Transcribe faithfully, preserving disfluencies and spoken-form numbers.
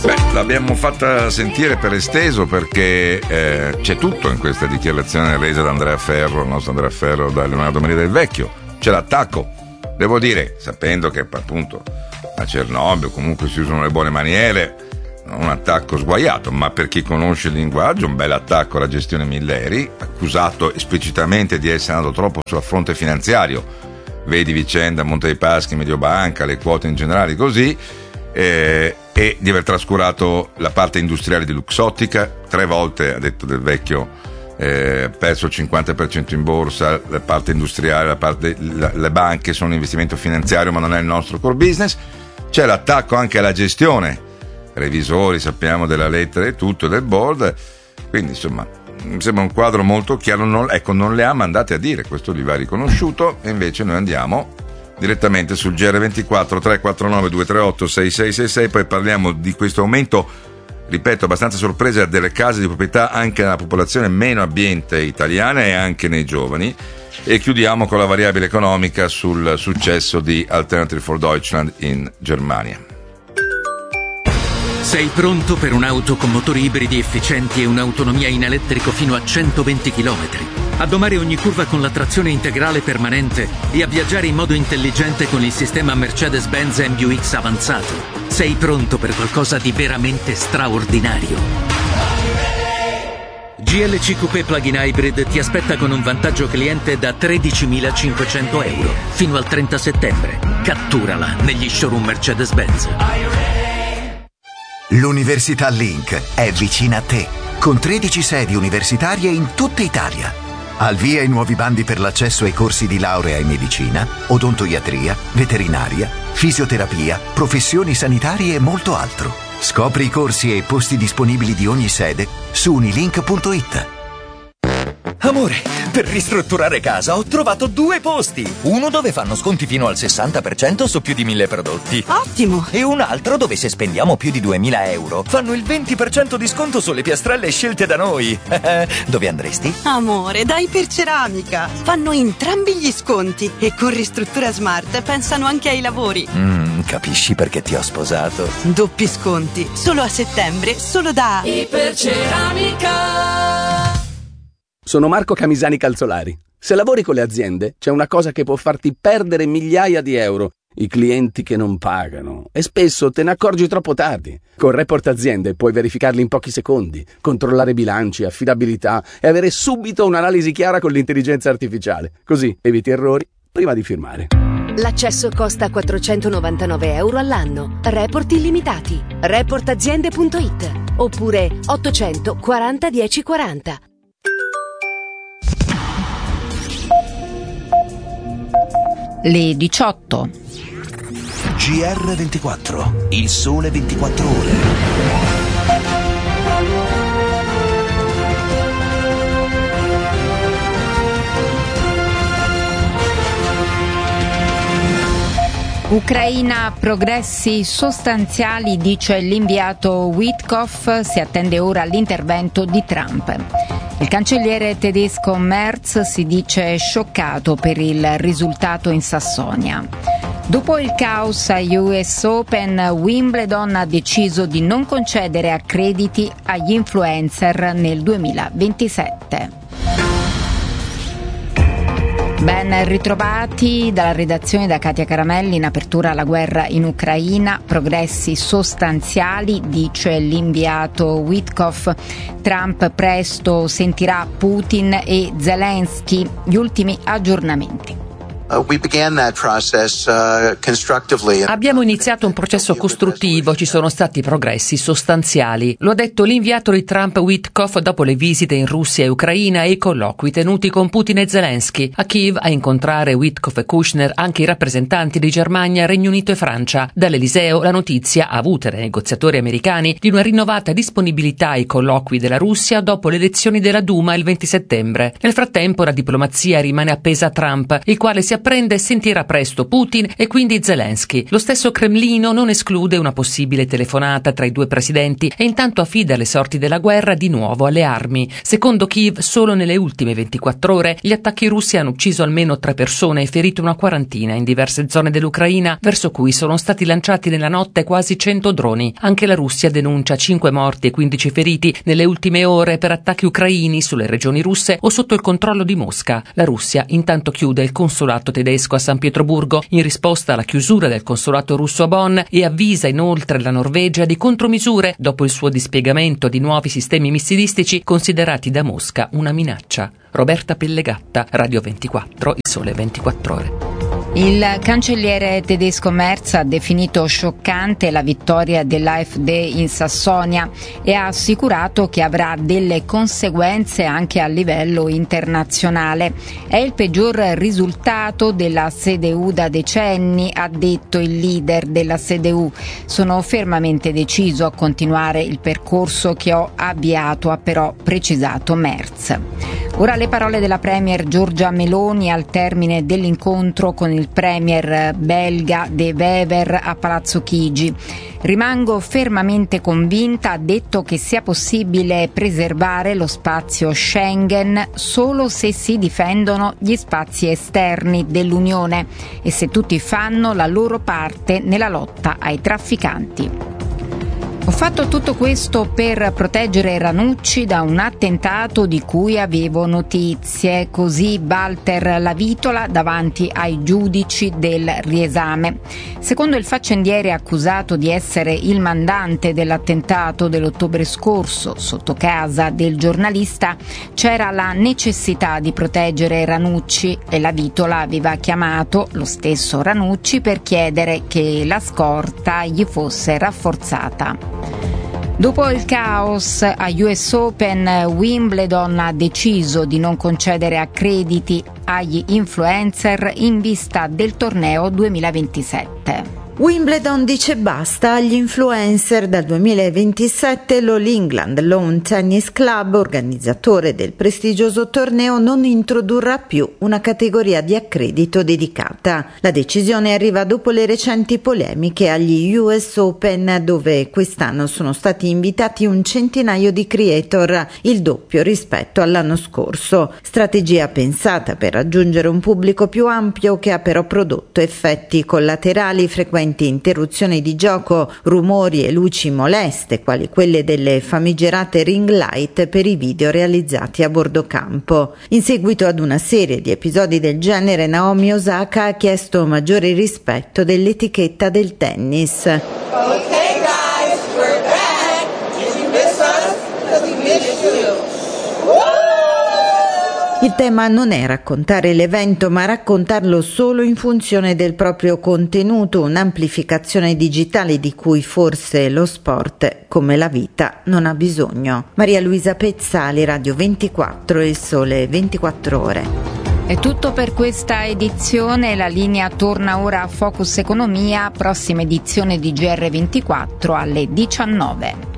Beh, l'abbiamo fatta sentire per esteso perché eh, c'è tutto in questa dichiarazione resa da Andrea Ferro, il nostro Andrea Ferro, da Leonardo Maria Del Vecchio. C'è l'attacco, devo dire, sapendo che appunto a Cernobbio comunque si usano le buone maniere, un attacco sguaiato, ma per chi conosce il linguaggio, un bel attacco alla gestione Milleri, accusato esplicitamente di essere andato troppo sul fronte finanziario, vedi vicenda Monte dei Paschi, Mediobanca, le quote in generale così, eh, e di aver trascurato la parte industriale di Luxottica. Tre volte, ha detto Del Vecchio, eh, perso il cinquanta per cento in borsa, la parte industriale, la parte, la, le banche sono un investimento finanziario ma non è il nostro core business. C'è l'attacco anche alla gestione, revisori, sappiamo della lettera e tutto, del board, quindi insomma mi sembra un quadro molto chiaro. Non, ecco, non le ha mandate a dire, questo gli va riconosciuto, e invece noi andiamo direttamente sul G R ventiquattro tre quattro nove due tre otto sei sei sei sei. Poi parliamo di questo aumento, ripeto, abbastanza sorpresa, delle case di proprietà anche nella popolazione meno abbiente italiana e anche nei giovani, e chiudiamo con la variabile economica sul successo di Alternative for Deutschland in Germania. Sei pronto per un'auto con motori ibridi efficienti e un'autonomia in elettrico fino a centoventi chilometri? A domare ogni curva con la trazione integrale permanente e a viaggiare in modo intelligente con il sistema Mercedes-Benz M B U X avanzato. Sei pronto per qualcosa di veramente straordinario. G L C Coupé Plug-in Hybrid ti aspetta con un vantaggio cliente da tredicimilacinquecento euro fino al trenta settembre. Catturala negli showroom Mercedes-Benz. L'Università Link è vicina a te, con tredici sedi universitarie in tutta Italia. Al via i nuovi bandi per l'accesso ai corsi di laurea in medicina, odontoiatria, veterinaria, fisioterapia, professioni sanitarie e molto altro. Scopri i corsi e i posti disponibili di ogni sede su unilink punto it. Amore, per ristrutturare casa ho trovato due posti. Uno dove fanno sconti fino al sessanta per cento su più di mille prodotti. Ottimo! E un altro dove se spendiamo più di duemila euro fanno il venti per cento di sconto sulle piastrelle scelte da noi. Dove andresti? Amore, da Iperceramica. Fanno entrambi gli sconti e con Ristruttura Smart pensano anche ai lavori. Mm, capisci perché ti ho sposato? Doppi sconti, solo a settembre, solo da Iperceramica. Sono Marco Camisani Calzolari. Se lavori con le aziende, c'è una cosa che può farti perdere migliaia di euro: i clienti che non pagano. E spesso te ne accorgi troppo tardi. Con Report Aziende puoi verificarli in pochi secondi, controllare bilanci, affidabilità e avere subito un'analisi chiara con l'intelligenza artificiale. Così eviti errori prima di firmare. L'accesso costa quattrocentonovantanove euro all'anno. Report illimitati. report aziende punto it oppure ottocento quaranta dieci quaranta. Le diciotto. G R ventiquattro, il sole ventiquattro ore. Ucraina, progressi sostanziali, dice l'inviato Witkoff, si attende ora l'intervento di Trump. Il cancelliere tedesco Merz si dice scioccato per il risultato in Sassonia. Dopo il caos agli U S Open, Wimbledon ha deciso di non concedere accrediti agli influencer nel duemilaventisette. Ben ritrovati dalla redazione, da Katia Caramelli. In apertura alla guerra in Ucraina, progressi sostanziali, dice l'inviato Witkoff. Trump presto sentirà Putin e Zelensky. Gli ultimi aggiornamenti. Abbiamo iniziato un processo costruttivo, ci sono stati progressi sostanziali. Lo ha detto l'inviato di Trump Witkoff dopo le visite in Russia e Ucraina e i colloqui tenuti con Putin e Zelensky. A Kiev a incontrare Witkoff e Kushner anche i rappresentanti di Germania, Regno Unito e Francia. Dall'Eliseo la notizia, avuta dai negoziatori americani, di una rinnovata disponibilità ai colloqui della Russia dopo le elezioni della Duma il venti settembre. Nel frattempo la diplomazia rimane appesa a Trump, il quale si si apprende sentirà presto Putin e quindi Zelensky. Lo stesso Cremlino non esclude una possibile telefonata tra i due presidenti e intanto affida le sorti della guerra di nuovo alle armi. Secondo Kiev, solo nelle ultime ventiquattro ore gli attacchi russi hanno ucciso almeno tre persone e ferito una quarantina in diverse zone dell'Ucraina, verso cui sono stati lanciati nella notte quasi cento droni. Anche la Russia denuncia cinque morti e quindici feriti nelle ultime ore per attacchi ucraini sulle regioni russe o sotto il controllo di Mosca. La Russia intanto chiude il consolato tedesco a San Pietroburgo in risposta alla chiusura del consolato russo a Bonn e avvisa inoltre la Norvegia di contromisure dopo il suo dispiegamento di nuovi sistemi missilistici considerati da Mosca una minaccia. Roberta Pellegatta, Radio ventiquattro, Il Sole ventiquattro Ore. Il cancelliere tedesco Merz ha definito scioccante la vittoria dell'AfD in Sassonia e ha assicurato che avrà delle conseguenze anche a livello internazionale. È il peggior risultato della C D U da decenni, ha detto il leader della C D U. Sono fermamente deciso a continuare il percorso che ho avviato, ha però precisato Merz. Ora le parole della premier Giorgia Meloni al termine dell'incontro con il premier belga De Wever a Palazzo Chigi. Rimango fermamente convinta, ha detto, che sia possibile preservare lo spazio Schengen solo se si difendono gli spazi esterni dell'Unione e se tutti fanno la loro parte nella lotta ai trafficanti. Ho fatto tutto questo per proteggere Ranucci da un attentato di cui avevo notizie, così Walter Lavitola davanti ai giudici del riesame. Secondo il faccendiere accusato di essere il mandante dell'attentato dell'ottobre scorso sotto casa del giornalista, c'era la necessità di proteggere Ranucci e Lavitola aveva chiamato lo stesso Ranucci per chiedere che la scorta gli fosse rafforzata. Dopo il caos a U S Open, Wimbledon ha deciso di non concedere accrediti agli influencer in vista del torneo duemilaventisette. Wimbledon dice basta agli influencer. Dal duemilaventisette l'All England Lawn Tennis Club, organizzatore del prestigioso torneo, non introdurrà più una categoria di accredito dedicata. La decisione arriva dopo le recenti polemiche agli U S Open, dove quest'anno sono stati invitati un centinaio di creator, il doppio rispetto all'anno scorso. Strategia pensata per raggiungere un pubblico più ampio che ha però prodotto effetti collaterali frequenti, interruzioni di gioco, rumori e luci moleste, quali quelle delle famigerate ring light per i video realizzati a bordo campo. In seguito ad una serie di episodi del genere, Naomi Osaka ha chiesto maggiore rispetto dell'etichetta del tennis. Okay guys, we're back. Did you miss us? Because we missed you. Il tema non è raccontare l'evento, ma raccontarlo solo in funzione del proprio contenuto, un'amplificazione digitale di cui forse lo sport, come la vita, non ha bisogno. Maria Luisa Pezzali, Radio ventiquattro e Il Sole ventiquattro Ore. È tutto per questa edizione, la linea torna ora a Focus Economia, prossima edizione di G R ventiquattro alle diciannove.